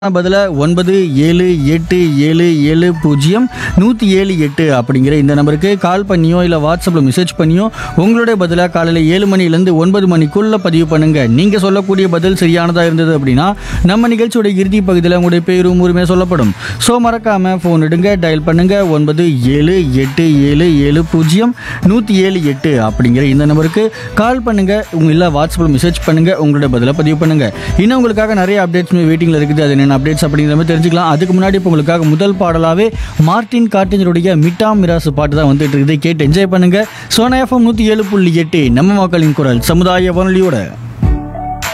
பதில 978770 அப்படிங்கிற இந்த நம்பருக்கு கால் பண்ணியோ இல்லை வாட்ஸ்அப்பில் மெசேஜ் பண்ணியோ உங்களுடைய பதிலாக காலையில் 7 மணிலேருந்து 9 மணிக்குள்ளே பதிவு பண்ணுங்க. நீங்கள் சொல்லக்கூடிய பதில் சரியானதாக இருந்தது அப்படின்னா நம்ம நிகழ்ச்சியோட இறுதி பகுதியில் உங்களுடைய பேரும் ஊருமே சொல்லப்படும். ஸோ மறக்காமல் ஃபோன் எடுங்க, டயல் பண்ணுங்க 978770 அப்படிங்கிற இந்த நம்பருக்கு கால் பண்ணுங்க. இல்லை வாட்ஸ்அப்பில் மெசேஜ் பண்ணுங்க, உங்களுடைய பதிலை பதிவு பண்ணுங்க. இன்னும் உங்களுக்காக நிறைய அப்டேட்ஸ் வெயிட்டிங்கில் இருக்குது. அது அப்டேட்ஸ் அப்படிங்கிற மாதிரி தெரிஞ்சுக்கலாம். அதுக்கு முன்னாடி இப்போ உங்களுக்காக முதல் பாடலாவே மார்டின் கார்டேஜருடைய மிட்டா மிராசு பாட்டு தான் வந்துட்டு இருக்குது. கேட்டு என்ஜாய் பண்ணுங்க. சோனா எஃப்எம் 107.8 நம்ம மக்களின் குரல் சமுதாய வானொலியோட